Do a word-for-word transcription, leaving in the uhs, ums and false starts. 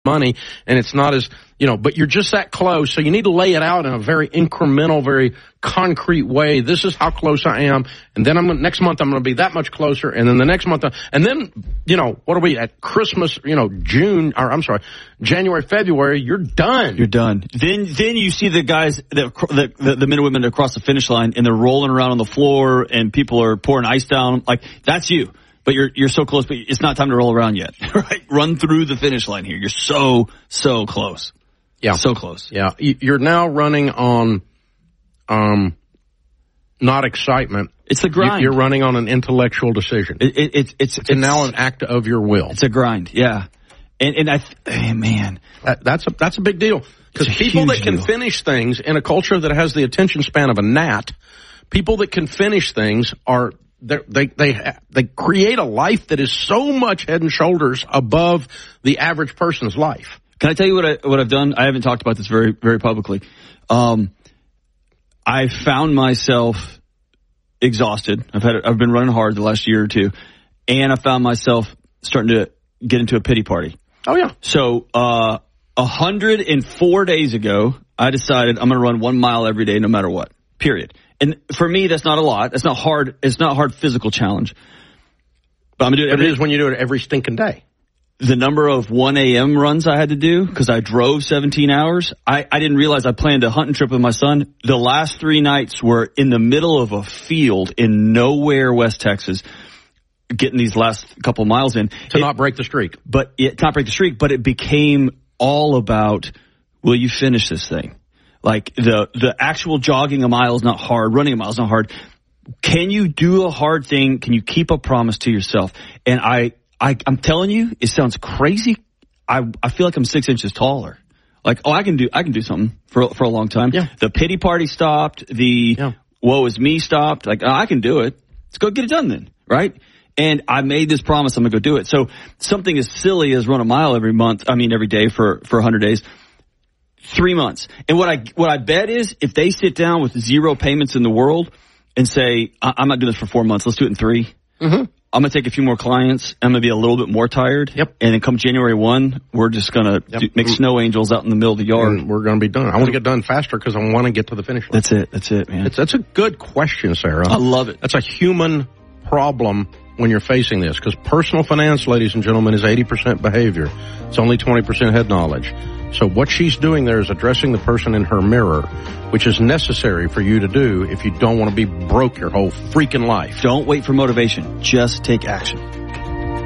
money, and it's not as, you know, but you're just that close. So you need to lay it out in a very incremental, very concrete way. This is how close I am. And then I'm gonna, next month I'm going to be that much closer. And then the next month, and then, you know, what are we at Christmas, you know, June, or I'm sorry, January, February, you're done. You're done. Then, then you see the guys, that, the, the, the men and women across the finish line, and they're rolling around on the floor and people are pouring ice down. Like, that's you. But you're, you're so close, but it's not time to roll around yet, right? Run through the finish line here. You're so, so close. Yeah. So close. Yeah. You're now running on, um, not excitement. It's the grind. You're running on an intellectual decision. It, it, it's, it's, it's now an act of your will. It's a grind. Yeah. And, and I, hey, man, that, that's a, that's a big deal. Because people that can deal. finish things in a culture that has the attention span of a gnat, people that can finish things are, they, they, they create a life that is so much head and shoulders above the average person's life. Can I tell you what I what I've done? I haven't talked about this very very publicly. Um, I found myself exhausted. I've had I've been running hard the last year or two, and I found myself starting to get into a pity party. Oh yeah. So uh, one hundred four days ago, I decided I'm going to run one mile every day, no matter what. Period. And for me, that's not a lot. That's not hard. It's not a hard physical challenge. But I'm going to do it. But every it is when you do it every stinking day. The number of one a.m. runs I had to do because I drove seventeen hours. I, I didn't realize I planned a hunting trip with my son. The last three nights were in the middle of a field in nowhere, West Texas, getting these last couple miles in. To it, not break the streak. But it, to not break the streak, but it became all about, will you finish this thing? Like the, the actual jogging a mile is not hard. Running a mile is not hard. Can you do a hard thing? Can you keep a promise to yourself? And I, I, I'm telling you, it sounds crazy. I, I feel like I'm six inches taller. Like, oh, I can do, I can do something for, for a long time. Yeah. The pity party stopped. The yeah. woe is me stopped. Like, oh, I can do it. Let's go get it done then. Right. And I made this promise. I'm going to go do it. So something as silly as run a mile every month. I mean, every day for, for a hundred days, three months. And what I, what I bet is if they sit down with zero payments in the world and say, I- I'm not doing this for four months. Let's do it in three. Mm-hmm. I'm going to take a few more clients. I'm going to be a little bit more tired. Yep. And then come January first, we're just going to yep. make snow angels out in the middle of the yard. And we're going to be done. I want to get done faster because I want to get to the finish line. That's it. That's it, man. It's, that's a good question, Sarah. I love it. That's a human problem when you're facing this, because personal finance, ladies and gentlemen, is eighty percent behavior. It's only twenty percent head knowledge. So what she's doing there is addressing the person in her mirror, which is necessary for you to do if you don't want to be broke your whole freaking life. Don't wait for motivation. Just take action.